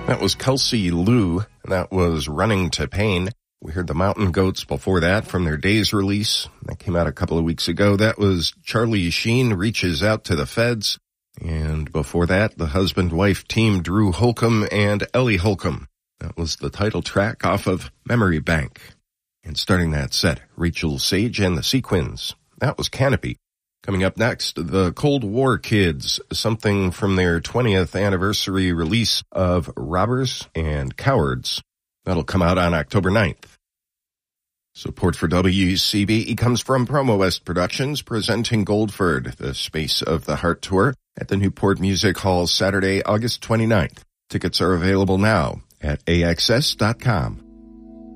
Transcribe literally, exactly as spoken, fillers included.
That was Kelsey Lou. That was Running to Pain. We heard the Mountain Goats before that from their Days release. That came out a couple of weeks ago. That was Charlie Sheen, Reaches Out to the Feds. And before that, the husband-wife team Drew Holcomb and Ellie Holcomb. That was the title track off of Memory Bank. And starting that set, Rachel Sage and the Sequins. That was Canopy. Coming up next, the Cold War Kids, something from their twentieth anniversary release of Robbers and Cowards. That'll come out on October ninth. Support for W C B E comes from Promo West Productions, presenting Goldford, the Space of the Heart Tour, at the Newport Music Hall Saturday, August twenty-ninth. Tickets are available now at A X S dot com.